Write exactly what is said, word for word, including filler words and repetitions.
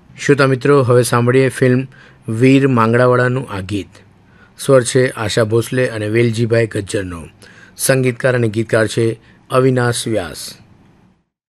શ્રોતા મિત્રો, હવે સાંભળીએ ફિલ્મ વીર માંગડાવાળાનું આ ગીત. સ્વર છે આશા ભોસલે અને વેલજીભાઈ ગજ્જરનો. સંગીતકાર અને ગીતકાર છે અવિનાશ વ્યાસ.